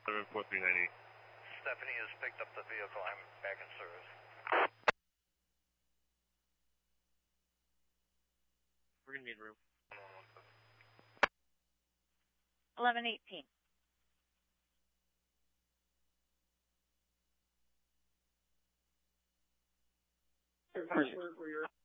74390. Stephanie has picked up the vehicle. I'm back in service. We're going to need room. 1118. Where you're